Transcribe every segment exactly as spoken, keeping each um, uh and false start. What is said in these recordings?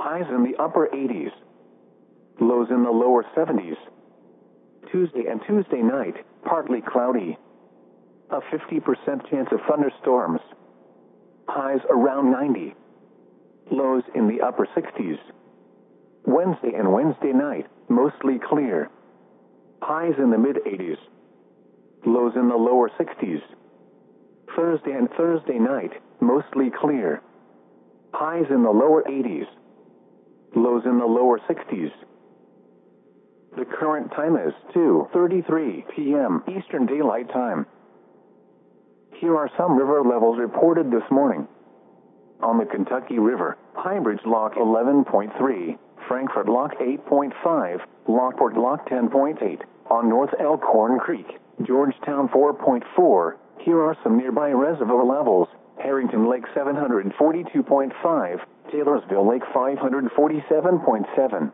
Highs in the upper eighties. Lows in the lower seventies. Tuesday and Tuesday night, partly cloudy. A fifty percent chance of thunderstorms. Highs around ninety. Lows in the upper sixties. Wednesday and Wednesday night, mostly clear. Highs in the mid-eighties. Lows in the lower sixties. Thursday and Thursday night, mostly clear. Highs in the lower eighties. Lows in the lower sixties. The current time is two thirty-three p m Eastern Daylight Time. Here are some river levels reported this morning. On the Kentucky River, Highbridge Lock eleven point three, Frankfort Lock eight point five, Lockport Lock ten point eight, on North Elkhorn Creek, Georgetown four point four. Here are some nearby reservoir levels: Harrington Lake seven hundred forty-two point five, Taylorsville Lake five hundred forty-seven point seven.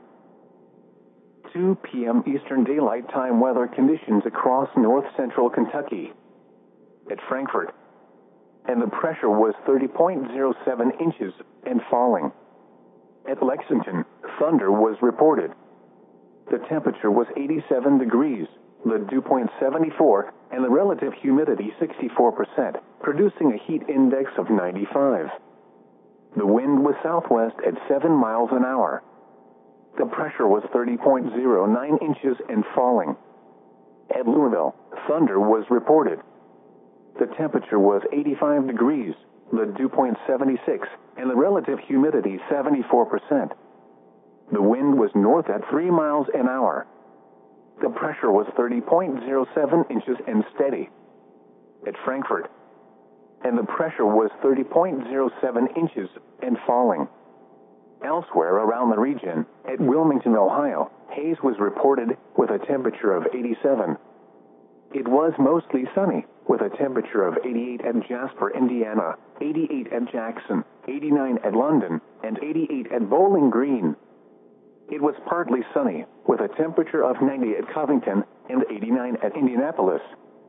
two p m Eastern Daylight Time weather conditions across north-central Kentucky. At Frankfort, and the pressure was thirty point zero seven inches and falling. At Lexington, thunder was reported. The temperature was eighty-seven degrees, the dew point seventy-four, and the relative humidity sixty-four percent, producing a heat index of ninety-five. The wind was southwest at seven miles an hour. The pressure was thirty point zero nine inches and falling. At Louisville, thunder was reported. The temperature was eighty-five degrees, the dew point seventy-six, and the relative humidity seventy-four percent. The wind was north at three miles an hour. The pressure was thirty point zero seven inches and steady. At Frankfort, and the pressure was thirty point zero seven inches and falling. Elsewhere around the region, at Wilmington, Ohio, haze was reported with a temperature of eighty-seven. It was mostly sunny, with a temperature of eighty-eight at Jasper, Indiana, eighty-eight at Jackson, eighty-nine at London, and eighty-eight at Bowling Green. It was partly sunny, with a temperature of ninety at Covington and eighty-nine at Indianapolis.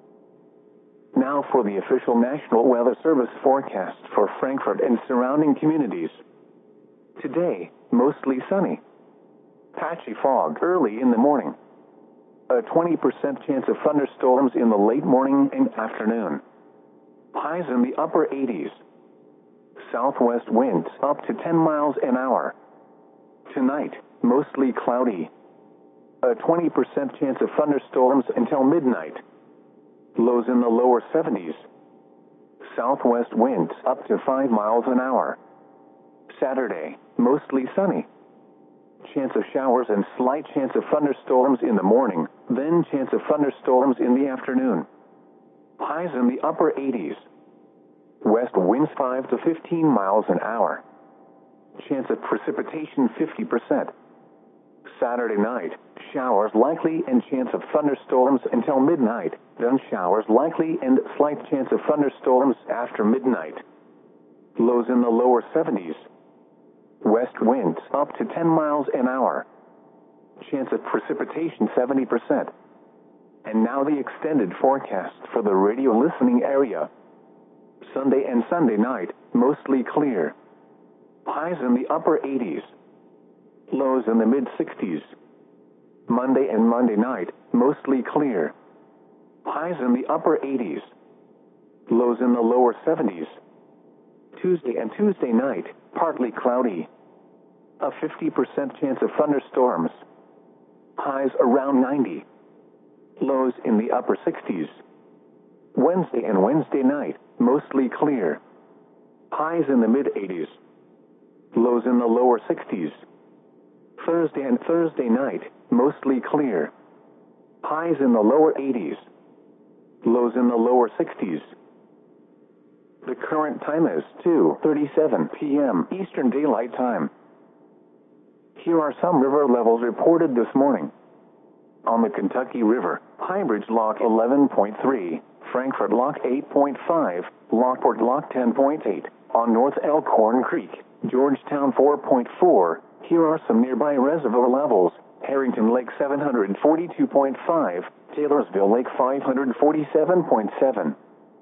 Now for the official National Weather Service forecast for Frankfort and surrounding communities. Today, mostly sunny. Patchy fog early in the morning. A twenty percent chance of thunderstorms in the late morning and afternoon. Highs in the upper eighties. Southwest winds up to ten miles an hour. Tonight, mostly cloudy. A twenty percent chance of thunderstorms until midnight. Lows in the lower seventies. Southwest winds up to five miles an hour. Saturday, mostly sunny. Chance of showers and slight chance of thunderstorms in the morning, then chance of thunderstorms in the afternoon. Highs in the upper eighties. West winds five to fifteen miles an hour. Chance of precipitation fifty percent. Saturday night, showers likely and chance of thunderstorms until midnight, then showers likely and slight chance of thunderstorms after midnight. Lows in the lower seventies. West winds up to ten miles an hour. Chance of precipitation seventy percent. And now the extended forecast for the radio listening area. Sunday and Sunday night, mostly clear. Highs in the upper eighties. Lows in the mid-sixties. Monday and Monday night, mostly clear. Highs in the upper eighties. Lows in the lower seventies. Tuesday and Tuesday night, partly cloudy. A fifty percent chance of thunderstorms. Highs around ninety. Lows in the upper sixties. Wednesday and Wednesday night, mostly clear. Highs in the mid-eighties. Lows in the lower sixties. Thursday and Thursday night, mostly clear. Highs in the lower eighties. Lows in the lower sixties. The current time is two thirty-seven p m Eastern Daylight Time. Here are some river levels reported this morning. On the Kentucky River, Highbridge Lock eleven point three, Frankfort Lock eight point five, Lockport Lock ten point eight, on North Elkhorn Creek, Georgetown four point four. Here are some nearby reservoir levels: Harrington Lake seven hundred forty-two point five, Taylorsville Lake five hundred forty-seven point seven.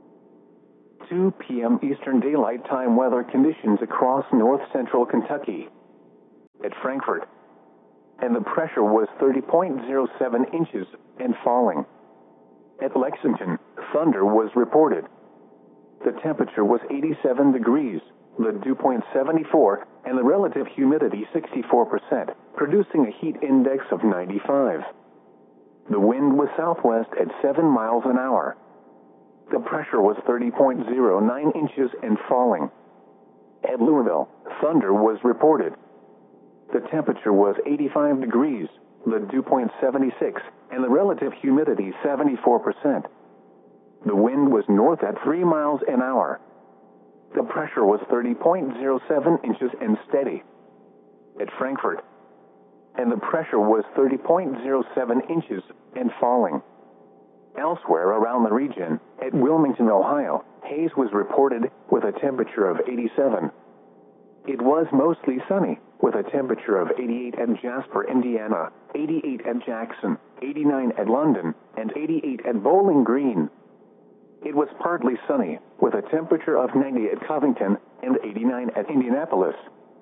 two p m Eastern Daylight Time weather conditions across north-central Kentucky. at Frankfurt, and the pressure was thirty point zero seven inches and falling. At Lexington, thunder was reported. The temperature was eighty-seven degrees, the dew point seventy-four, and the relative humidity sixty-four percent, producing a heat index of ninety-five. The wind was southwest at seven miles an hour. The pressure was thirty point zero nine inches and falling. At Louisville, thunder was reported. The temperature was eighty-five degrees, the dew point seventy-six, and the relative humidity seventy-four percent. The wind was north at three miles an hour. The pressure was thirty point zero seven inches and steady. At Frankfurt, and the pressure was thirty point zero seven inches and falling. Elsewhere around the region, at Wilmington, Ohio, haze was reported with a temperature of eighty-seven. It was mostly sunny, with a temperature of eighty-eight at Jasper, Indiana, eighty-eight at Jackson, eighty-nine at London, and eighty-eight at Bowling Green. It was partly sunny, with a temperature of ninety at Covington and eighty-nine at Indianapolis.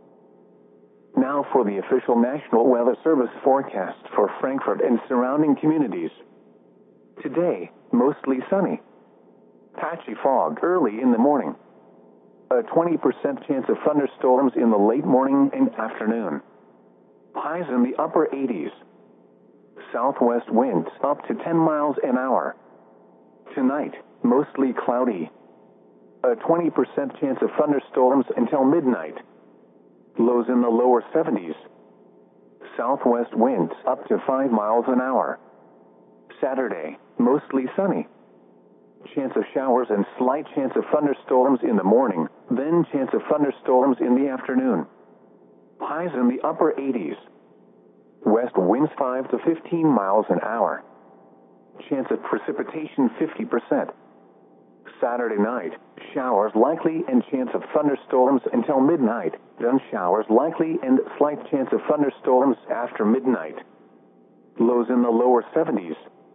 Now for the official National Weather Service forecast for Frankfurt and surrounding communities. Today, mostly sunny. Patchy fog early in the morning. A twenty percent chance of thunderstorms in the late morning and afternoon. Highs in the upper eighties. Southwest winds up to ten miles an hour. Tonight, mostly cloudy. A twenty percent chance of thunderstorms until midnight. Lows in the lower seventies. Southwest winds up to five miles an hour. Saturday, mostly sunny. Chance of showers and slight chance of thunderstorms in the morning, then chance of thunderstorms in the afternoon. Highs in the upper eighties. West winds five to fifteen miles an hour. Chance of precipitation fifty percent. Saturday night, showers likely and chance of thunderstorms until midnight, then showers likely and slight chance of thunderstorms after midnight. Lows in the lower seventies.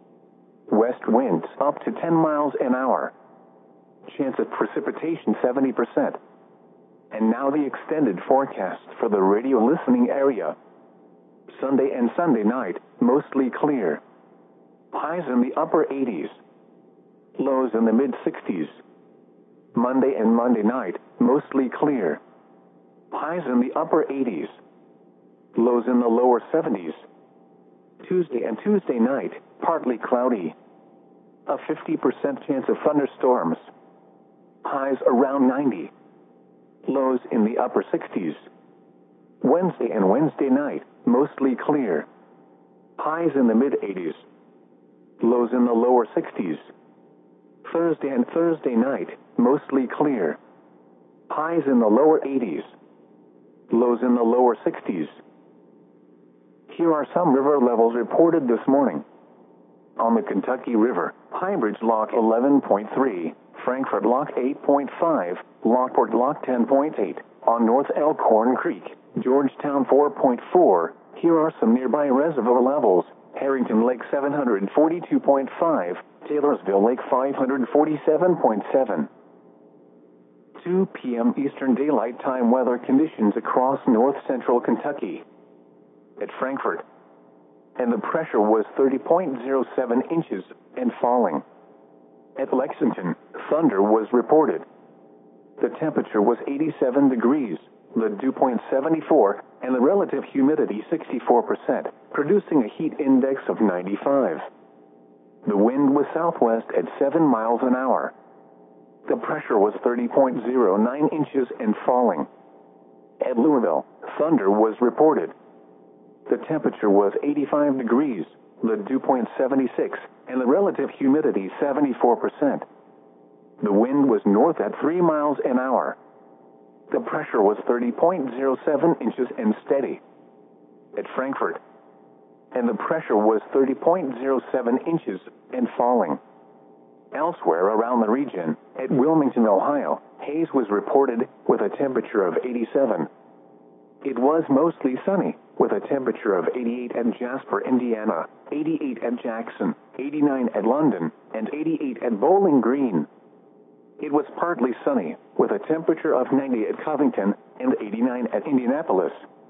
West winds up to ten miles an hour. Chance of precipitation seventy percent. And now the extended forecast for the radio listening area. Sunday and Sunday night, mostly clear. Highs in the upper eighties. Lows in the mid-sixties. Monday and Monday night, mostly clear. Highs in the upper eighties. Lows in the lower seventies. Tuesday and Tuesday night, partly cloudy. A fifty percent chance of thunderstorms. Highs around ninety. Lows in the upper sixties. Wednesday and Wednesday night, mostly clear. Highs in the mid-eighties. Lows in the lower sixties. Thursday and Thursday night, mostly clear. Highs in the lower eighties. Lows in the lower sixties. Here are some river levels reported this morning. On the Kentucky River, Highbridge Lock eleven point three, Frankfurt Lock eight point five, Lockport Lock ten point eight, on North Elkhorn Creek, Georgetown four point four. Here are some nearby reservoir levels. Harrington Lake seven hundred forty-two point five, Taylorsville Lake five hundred forty-seven point seven. two p m Eastern Daylight Time weather conditions across north central Kentucky. At Frankfurt, and the pressure was thirty point zero seven inches and falling. At Lexington, thunder was reported. The temperature was eighty-seven degrees, the dew point seventy-four, and the relative humidity sixty-four percent, producing a heat index of ninety-five. The wind was southwest at seven miles an hour. The pressure was thirty point zero nine inches and falling. At Louisville, thunder was reported. The temperature was eighty-five degrees, the dew point seventy-six, and the relative humidity seventy-four percent. The wind was north at three miles an hour. The pressure was thirty point zero seven inches and steady. At Frankfurt, and the pressure was thirty point zero seven inches and falling. Elsewhere around the region, at Wilmington, Ohio, haze was reported with a temperature of eighty-seven. It was mostly sunny, with a temperature of eighty-eight at Jasper, Indiana, eighty-eight at Jackson, eighty-nine at London, and eighty-eight at Bowling Green. It was partly sunny, with a temperature of ninety at Covington and eighty-nine at Indianapolis.